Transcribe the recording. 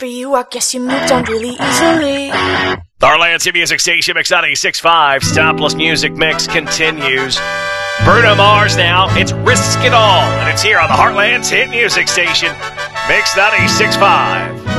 for you, I guess you moved on really easily. The Heartland's hit music station, Mix 96.5. Stopless music mix continues. Bruno Mars now. It's Risk It All, and it's here on the Heartland's hit music station, Mix 96.5.